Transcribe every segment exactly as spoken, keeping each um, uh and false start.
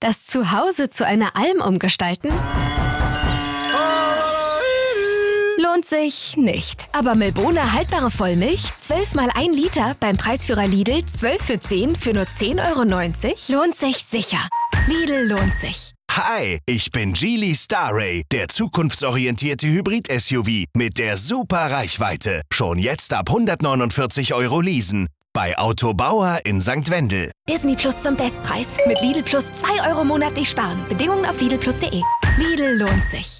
Das Zuhause zu einer Alm umgestalten? Lohnt sich nicht. Aber Milbona haltbare Vollmilch, zwölf mal ein Liter, beim Preisführer Lidl, zwölf für zehn für nur zehn Euro neunzig, lohnt sich sicher. Lidl lohnt sich. Hi, ich bin Geely Starray, der zukunftsorientierte Hybrid-S U V mit der super Reichweite. Schon jetzt ab hundertneunundvierzig Euro leasen. Bei Autobauer in Sankt Wendel. Disney Plus zum Bestpreis. Mit Lidl Plus zwei Euro monatlich sparen. Bedingungen auf lidl plus punkt de. Lidl lohnt sich.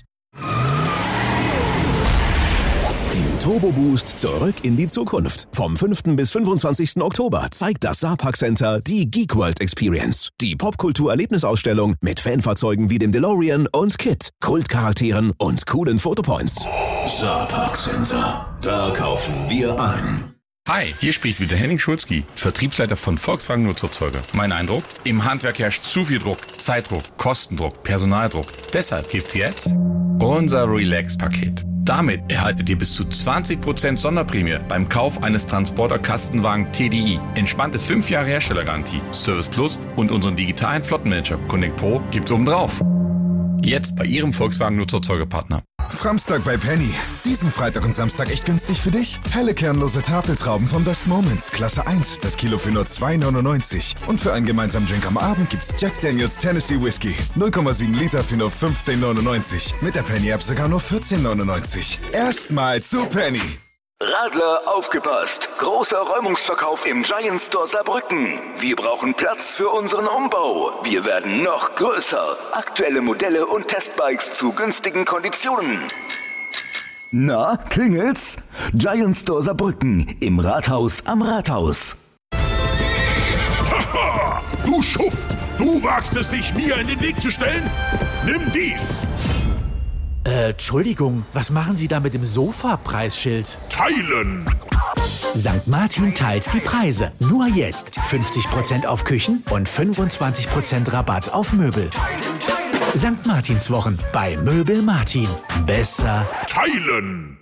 Im Turbo Boost zurück in die Zukunft. Vom fünften bis fünfundzwanzigsten Oktober zeigt das Saarpark Center die Geek World Experience. Die Popkultur-Erlebnisausstellung mit Fanfahrzeugen wie dem DeLorean und Kit, Kultcharakteren und coolen Fotopoints. Saarpark Center. Da kaufen wir ein. Hi, hier spricht wieder Henning Schulzki, Vertriebsleiter von Volkswagen Nutzerzeuger. Mein Eindruck? Im Handwerk herrscht zu viel Druck, Zeitdruck, Kostendruck, Personaldruck. Deshalb gibt's jetzt unser Relax-Paket. Damit erhaltet ihr bis zu zwanzig Prozent Sonderprämie beim Kauf eines Transporter-Kastenwagen T D I. Entspannte fünf Jahre Herstellergarantie, Service Plus und unseren digitalen Flottenmanager Connect Pro gibt's obendrauf. Jetzt bei Ihrem Volkswagen Nutzerzeugerpartner. Framstag bei Penny. Diesen Freitag und Samstag echt günstig für dich. Helle kernlose Tafeltrauben von Best Moments, Klasse eins, das Kilo für nur zwei neunundneunzig. Und für einen gemeinsamen Drink am Abend gibt's Jack Daniels Tennessee Whiskey. null Komma sieben Liter für nur fünfzehn neunundneunzig. Mit der Penny-App sogar nur vierzehn neunundneunzig. Erstmal zu Penny. Radler, aufgepasst! Großer Räumungsverkauf im Giant Store Saarbrücken. Wir brauchen Platz für unseren Umbau. Wir werden noch größer. Aktuelle Modelle und Testbikes zu günstigen Konditionen. Na, klingelt's? Giant Store Saarbrücken im Rathaus am Rathaus. Haha! Du Schuft! Du wagst es, dich mir in den Weg zu stellen? Nimm dies! Äh, Entschuldigung, was machen Sie da mit dem Sofa-Preisschild? Teilen! Sankt Martin teilt die Preise. Nur jetzt fünfzig Prozent auf Küchen und fünfundzwanzig Prozent Rabatt auf Möbel. Sankt Martinswochen bei Möbel Martin. Besser teilen!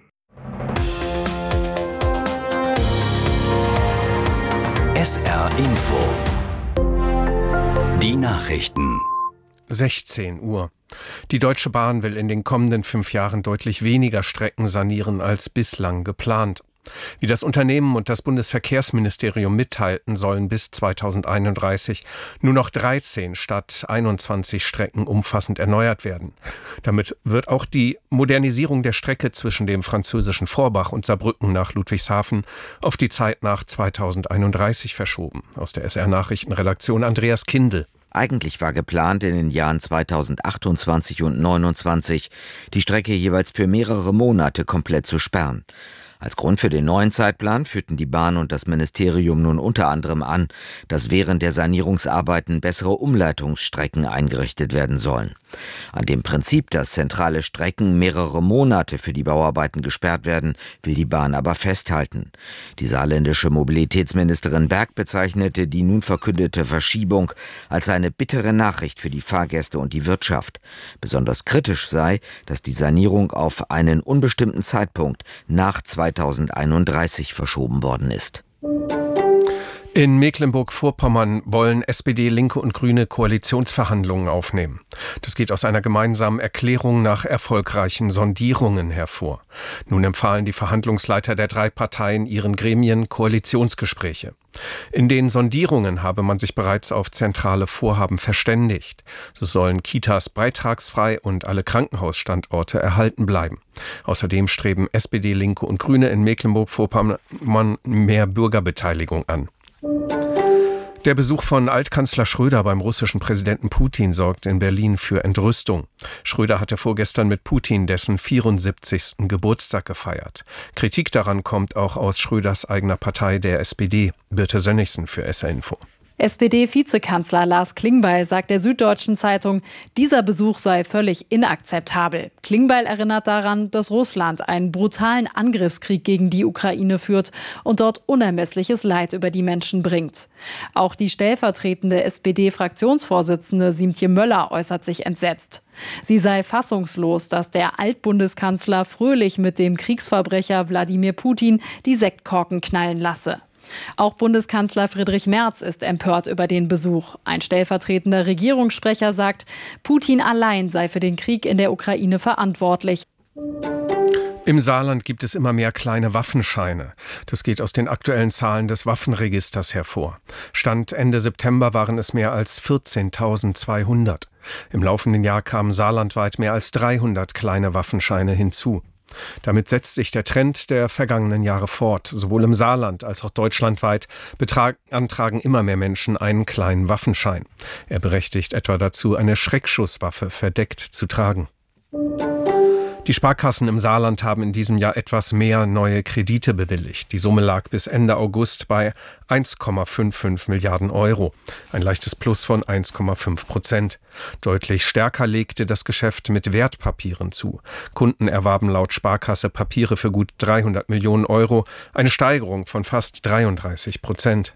S R Info. Die Nachrichten. sechzehn Uhr. Die Deutsche Bahn will in den kommenden fünf Jahren deutlich weniger Strecken sanieren als bislang geplant. Wie das Unternehmen und das Bundesverkehrsministerium mitteilten, sollen bis zweitausendeinunddreißig nur noch dreizehn statt einundzwanzig Strecken umfassend erneuert werden. Damit wird auch die Modernisierung der Strecke zwischen dem französischen Vorbach und Saarbrücken nach Ludwigshafen auf die Zeit nach zweitausendeinunddreißig verschoben. Aus der S R-Nachrichtenredaktion Andreas Kindl. Eigentlich war geplant, in den Jahren zweitausendachtundzwanzig und neunundzwanzig die Strecke jeweils für mehrere Monate komplett zu sperren. Als Grund für den neuen Zeitplan führten die Bahn und das Ministerium nun unter anderem an, dass während der Sanierungsarbeiten bessere Umleitungsstrecken eingerichtet werden sollen. An dem Prinzip, dass zentrale Strecken mehrere Monate für die Bauarbeiten gesperrt werden, will die Bahn aber festhalten. Die saarländische Mobilitätsministerin Berg bezeichnete die nun verkündete Verschiebung als eine bittere Nachricht für die Fahrgäste und die Wirtschaft. Besonders kritisch sei, dass die Sanierung auf einen unbestimmten Zeitpunkt nach zweitausendeinunddreißig verschoben worden ist. In Mecklenburg-Vorpommern wollen S P D, Linke und Grüne Koalitionsverhandlungen aufnehmen. Das geht aus einer gemeinsamen Erklärung nach erfolgreichen Sondierungen hervor. Nun empfahlen die Verhandlungsleiter der drei Parteien ihren Gremien Koalitionsgespräche. In den Sondierungen habe man sich bereits auf zentrale Vorhaben verständigt. So sollen Kitas beitragsfrei und alle Krankenhausstandorte erhalten bleiben. Außerdem streben S P D, Linke und Grüne in Mecklenburg-Vorpommern mehr Bürgerbeteiligung an. Der Besuch von Altkanzler Schröder beim russischen Präsidenten Putin sorgt in Berlin für Entrüstung. Schröder hatte vorgestern mit Putin dessen vierundsiebzigsten Geburtstag gefeiert. Kritik daran kommt auch aus Schröders eigener Partei, der S P D. Birte Sönnigsen für S R Info. S P D-Vizekanzler Lars Klingbeil sagt der Süddeutschen Zeitung, dieser Besuch sei völlig inakzeptabel. Klingbeil erinnert daran, dass Russland einen brutalen Angriffskrieg gegen die Ukraine führt und dort unermessliches Leid über die Menschen bringt. Auch die stellvertretende S P D-Fraktionsvorsitzende Siemtje Möller äußert sich entsetzt. Sie sei fassungslos, dass der Altbundeskanzler fröhlich mit dem Kriegsverbrecher Wladimir Putin die Sektkorken knallen lasse. Auch Bundeskanzler Friedrich Merz ist empört über den Besuch. Ein stellvertretender Regierungssprecher sagt, Putin allein sei für den Krieg in der Ukraine verantwortlich. Im Saarland gibt es immer mehr kleine Waffenscheine. Das geht aus den aktuellen Zahlen des Waffenregisters hervor. Stand Ende September waren es mehr als vierzehntausendzweihundert. Im laufenden Jahr kamen saarlandweit mehr als dreihundert kleine Waffenscheine hinzu. Damit setzt sich der Trend der vergangenen Jahre fort. Sowohl im Saarland als auch deutschlandweit beantragen immer mehr Menschen einen kleinen Waffenschein. Er berechtigt etwa dazu, eine Schreckschusswaffe verdeckt zu tragen. Die Sparkassen im Saarland haben in diesem Jahr etwas mehr neue Kredite bewilligt. Die Summe lag bis Ende August bei eins Komma fünfundfünfzig Milliarden Euro. Ein leichtes Plus von eins Komma fünf Prozent. Deutlich stärker legte das Geschäft mit Wertpapieren zu. Kunden erwarben laut Sparkasse Papiere für gut dreihundert Millionen Euro, eine Steigerung von fast dreiunddreißig Prozent.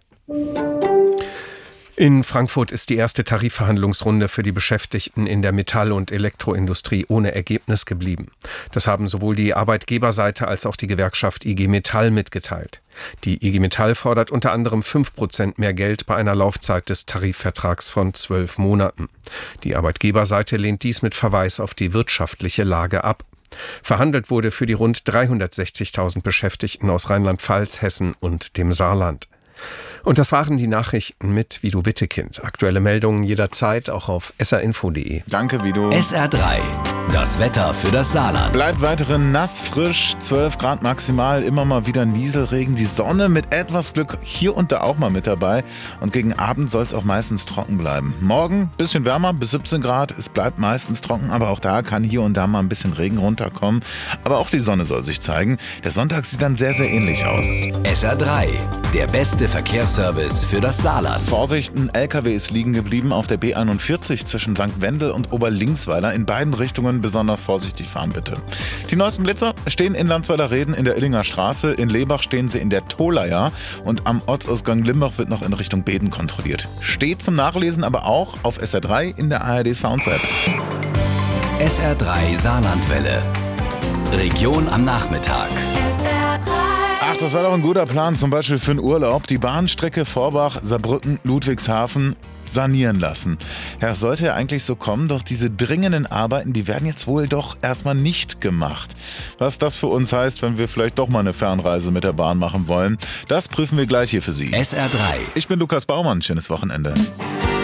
In Frankfurt ist die erste Tarifverhandlungsrunde für die Beschäftigten in der Metall- und Elektroindustrie ohne Ergebnis geblieben. Das haben sowohl die Arbeitgeberseite als auch die Gewerkschaft I G Metall mitgeteilt. Die I G Metall fordert unter anderem fünf Prozent mehr Geld bei einer Laufzeit des Tarifvertrags von zwölf Monaten. Die Arbeitgeberseite lehnt dies mit Verweis auf die wirtschaftliche Lage ab. Verhandelt wurde für die rund dreihundertsechzigtausend Beschäftigten aus Rheinland-Pfalz, Hessen und dem Saarland. Und das waren die Nachrichten mit Vido Wittekind. Aktuelle Meldungen jederzeit auch auf s r info punkt de. Danke, Vido. S R drei, das Wetter für das Saarland. Bleibt weiterhin nass, frisch, zwölf Grad maximal, immer mal wieder Nieselregen. Die Sonne mit etwas Glück hier und da auch mal mit dabei. Und gegen Abend soll es auch meistens trocken bleiben. Morgen bisschen wärmer, bis siebzehn Grad. Es bleibt meistens trocken, aber auch da kann hier und da mal ein bisschen Regen runterkommen. Aber auch die Sonne soll sich zeigen. Der Sonntag sieht dann sehr, sehr ähnlich aus. S R drei, der beste Verkehrsservice für das Saarland. Vorsicht, ein L K W ist liegen geblieben auf der B einundvierzig zwischen Sankt Wendel und Oberlingsweiler. In beiden Richtungen besonders vorsichtig fahren, bitte. Die neuesten Blitzer stehen in Landsweiler Reden in der Illinger Straße. In Lebach stehen sie in der Tolaya. Und am Ortsausgang Limbach wird noch in Richtung Beden kontrolliert. Steht zum Nachlesen aber auch auf S R drei in der A R D Sounds App. S R drei Saarlandwelle. Region am Nachmittag. S R drei. Ach, das war doch ein guter Plan, zum Beispiel für einen Urlaub. Die Bahnstrecke Vorbach, Saarbrücken, Ludwigshafen sanieren lassen. Ja, das sollte ja eigentlich so kommen, doch diese dringenden Arbeiten, die werden jetzt wohl doch erstmal nicht gemacht. Was das für uns heißt, wenn wir vielleicht doch mal eine Fernreise mit der Bahn machen wollen, das prüfen wir gleich hier für Sie. S R drei. Ich bin Lukas Baumann, schönes Wochenende.